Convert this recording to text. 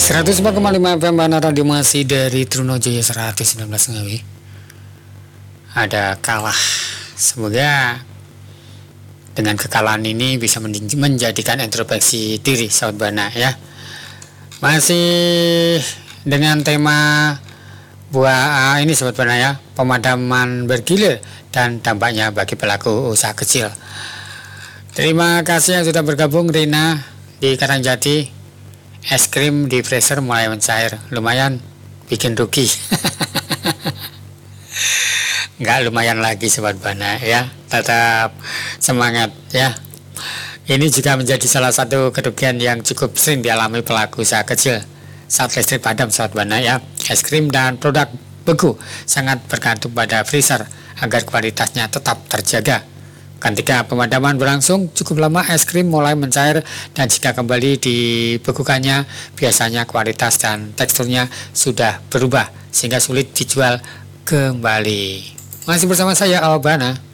104,5 FM Bana Radio masih dari Trunojoyo 119 Ngawi. Ada kalah. Semoga dengan kekalahan ini bisa menjadikan introspeksi diri sahabat Bana ya. Masih dengan tema buah ini sahabat Bana ya, pemadaman bergilir dan dampaknya bagi pelaku usaha kecil. Terima kasih yang sudah bergabung. Rina di Karangjati. Es krim di freezer mulai mencair, lumayan bikin rugi. Nggak lumayan lagi sobat Bana ya, tetap semangat ya. Ini juga menjadi salah satu kerugian yang cukup sering dialami pelaku usaha kecil saat listrik padam sobat Bana ya. Es krim dan produk beku sangat bergantung pada freezer agar kualitasnya tetap terjaga. Ketika pemadaman berlangsung cukup lama, es krim mulai mencair dan jika kembali dibekukannya biasanya kualitas dan teksturnya sudah berubah sehingga sulit dijual kembali. Masih bersama saya Albana.